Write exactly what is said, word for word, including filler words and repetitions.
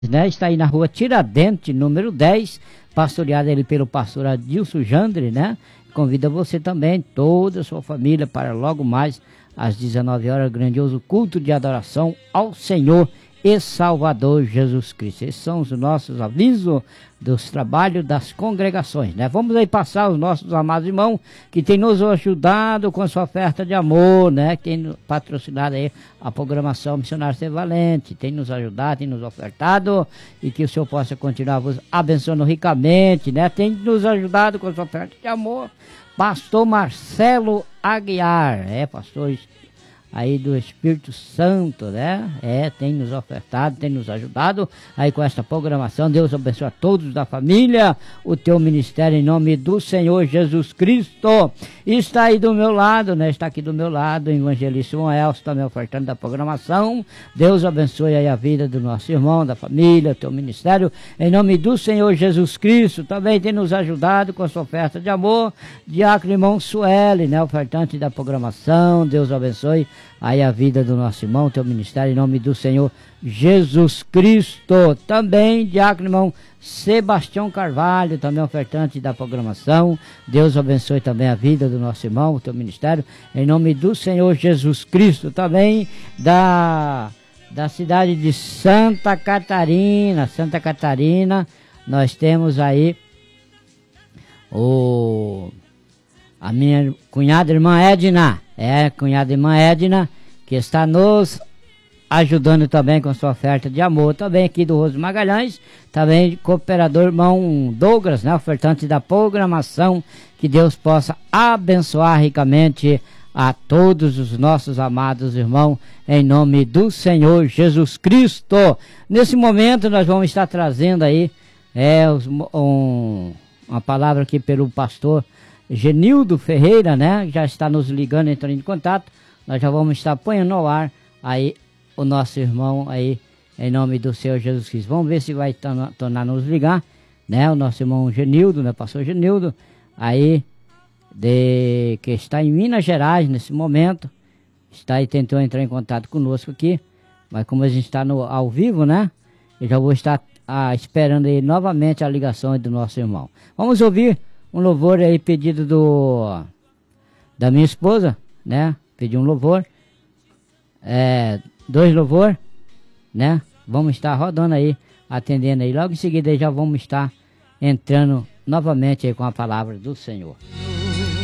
Né, está aí na rua Tiradentes, número dez, pastoreado ele pelo pastor Adilson Jandre, né? Convida você também, toda a sua família, para logo mais às dezenove horas, grandioso culto de adoração ao Senhor e Salvador Jesus Cristo. Esses são os nossos avisos dos trabalhos das congregações, né? Vamos aí passar os nossos amados irmãos que têm nos ajudado com sua oferta de amor, né? Que tem patrocinado aí a programação Missionário Ser Valente, tem nos ajudado, tem nos ofertado, e que o Senhor possa continuar vos abençoando ricamente, né? Tem nos ajudado com sua oferta de amor, pastor Marcelo Aguiar, é, pastor aí do Espírito Santo, né? É, tem nos ofertado, tem nos ajudado aí com esta programação. Deus abençoe a todos da família, o teu ministério em nome do Senhor Jesus Cristo. Está aí do meu lado, né? Está aqui do meu lado o evangelista Elcio, também ofertando da programação. Deus abençoe aí a vida do nosso irmão, da família, o teu ministério em nome do Senhor Jesus Cristo. Também tem nos ajudado com a sua oferta de amor, diácono irmão Sueli, né? Ofertante da programação. Deus abençoe aí a vida do nosso irmão, teu ministério, em nome do Senhor Jesus Cristo. Também, diácono irmão Sebastião Carvalho, também ofertante da programação. Deus abençoe também a vida do nosso irmão, teu ministério, em nome do Senhor Jesus Cristo. Também da, da cidade de Santa Catarina, Santa Catarina, nós temos aí o... a minha cunhada irmã Edna, é, cunhada irmã Edna, que está nos ajudando também com sua oferta de amor, também aqui do Roso Magalhães, também cooperador irmão Douglas, né, ofertante da programação. Que Deus possa abençoar ricamente a todos os nossos amados irmãos, em nome do Senhor Jesus Cristo. Nesse momento nós vamos estar trazendo aí é, um, uma palavra aqui pelo pastor Genildo Ferreira, né? Já está nos ligando, entrando em contato. Nós já vamos estar ponhando ao ar aí o nosso irmão aí, em nome do Senhor Jesus Cristo. Vamos ver se vai tornar nos ligar, né? O nosso irmão Genildo, né? Pastor Genildo, aí, de, que está em Minas Gerais nesse momento. Está aí, tentou entrar em contato conosco aqui, mas como a gente está no, ao vivo, né? Eu já vou estar ah, esperando aí novamente a ligação do nosso irmão. Vamos ouvir um louvor aí pedido do da minha esposa, né? Pedi um louvor, é, dois louvor, né? Vamos estar rodando aí, atendendo aí. Logo em seguida aí já vamos estar entrando novamente aí com a palavra do Senhor.